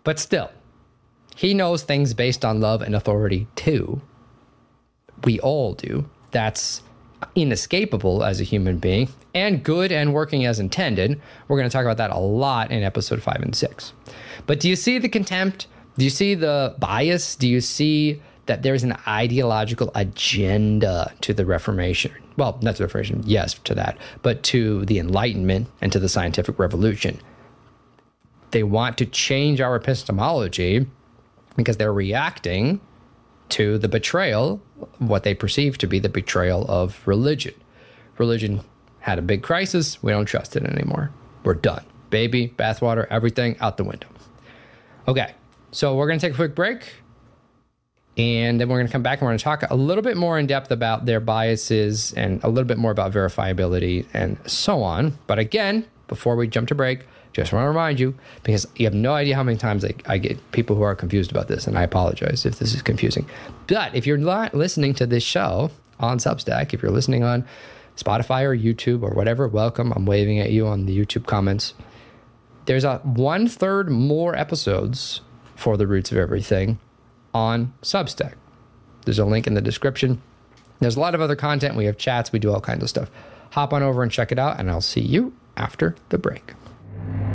But still, he knows things based on love and authority too. We all do. That's inescapable as a human being, and good and working as intended. We're going to talk about that a lot in episode 5 and 6. But do you see the contempt? Do you see the bias? Do you see that there's an ideological agenda to the Reformation? Well, not to the Reformation, yes, to that, but to the Enlightenment and to the scientific revolution. They want to change our epistemology because they're reacting to the betrayal, what they perceive to be the betrayal of religion. Religion had a big crisis. We don't trust it anymore. We're done. Baby, bathwater, everything out the window. Okay, so we're going to take a quick break. And then we're going to come back and we're going to talk a little bit more in depth about their biases and a little bit more about verifiability and so on. But again, before we jump to break, just want to remind you, because you have no idea how many times I get people who are confused about this, and I apologize if this is confusing. But if you're not listening to this show on Substack, if you're listening on Spotify or YouTube or whatever, welcome. I'm waving at you on the YouTube comments. There's a 1/3 more episodes for The Roots of Everything on Substack. There's a link in the description. There's a lot of other content. We have chats. We do all kinds of stuff. Hop on over and check it out, and I'll see you after the break.